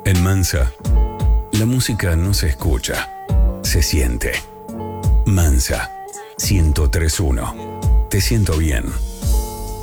En Mansa, la música no se escucha, se siente. Mansa, 103.1. Te siento bien.